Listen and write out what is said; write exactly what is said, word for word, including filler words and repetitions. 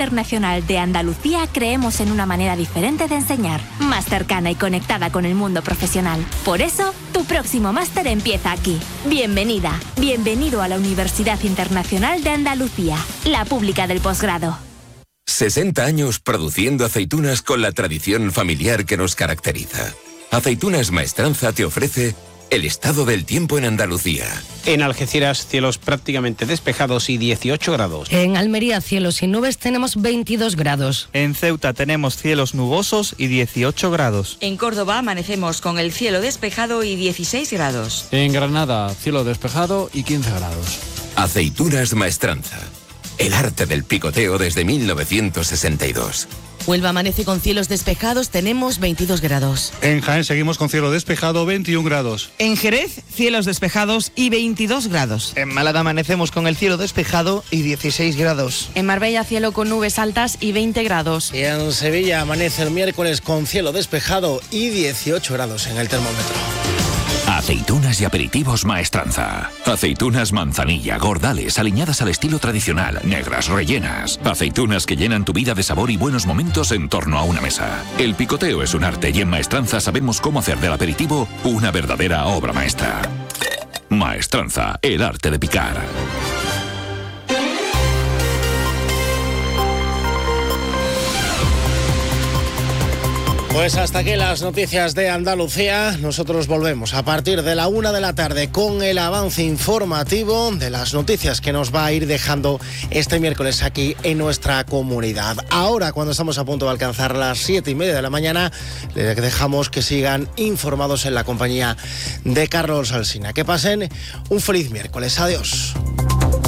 Internacional de Andalucía creemos en una manera diferente de enseñar, más cercana y conectada con el mundo profesional. Por eso, tu próximo máster empieza aquí. Bienvenida, bienvenido a la Universidad Internacional de Andalucía, la pública del posgrado. sesenta años produciendo aceitunas con la tradición familiar que nos caracteriza. Aceitunas Maestranza te ofrece el estado del tiempo en Andalucía. En Algeciras, cielos prácticamente despejados y dieciocho grados. En Almería, cielos sin nubes, tenemos veintidós grados. En Ceuta tenemos cielos nubosos y dieciocho grados. En Córdoba amanecemos con el cielo despejado y dieciséis grados. En Granada, cielo despejado y quince grados. Aceitunas Maestranza. El arte del picoteo desde mil novecientos sesenta y dos. Huelva amanece con cielos despejados, tenemos veintidós grados. En Jaén seguimos con cielo despejado, veintiún grados. En Jerez, cielos despejados y veintidós grados. En Málaga amanecemos con el cielo despejado y dieciséis grados. En Marbella, cielo con nubes altas y veinte grados. Y en Sevilla amanece el miércoles con cielo despejado y dieciocho grados en el termómetro. Aceitunas y aperitivos Maestranza. Aceitunas manzanilla, gordales, aliñadas al estilo tradicional, negras, rellenas. Aceitunas que llenan tu vida de sabor y buenos momentos en torno a una mesa. El picoteo es un arte y en Maestranza sabemos cómo hacer del aperitivo una verdadera obra maestra. Maestranza, el arte de picar. Pues hasta aquí las noticias de Andalucía. Nosotros volvemos a partir de la una de la tarde con el avance informativo de las noticias que nos va a ir dejando este miércoles aquí en nuestra comunidad. Ahora, cuando estamos a punto de alcanzar las siete y media de la mañana, les dejamos que sigan informados en la compañía de Carlos Alsina. Que pasen un feliz miércoles. Adiós.